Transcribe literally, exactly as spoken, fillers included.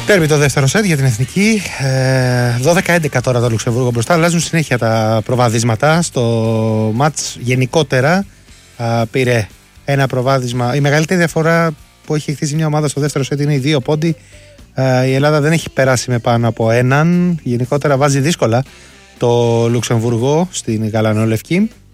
Τέρμι το δεύτερο σετ για την εθνική. δώδεκα έντεκα τώρα το Λουξεμβούργο μπροστά. Αλλάζουν συνέχεια τα προβαδίσματα. Στο μάτς γενικότερα α, πήρε ένα προβάδισμα. Η μεγαλύτερη διαφορά που έχει χτίσει μια ομάδα στο δεύτερο σετ είναι οι δύο πόντι. Η Ελλάδα δεν έχει περάσει με πάνω από έναν. Γενικότερα βάζει δύσκολα το Λουξεμβούργο στην γαλανολευκή.